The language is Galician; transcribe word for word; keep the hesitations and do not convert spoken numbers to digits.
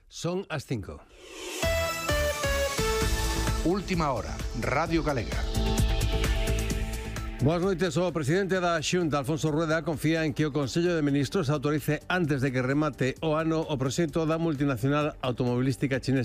Son as cinco. Última hora, Radio Galega. Boas noites. O presidente da Xunta, Alfonso Rueda, confía en que o Consello de Ministros autorice antes de que remate o ano o proxecto da multinacional automobilística chinesa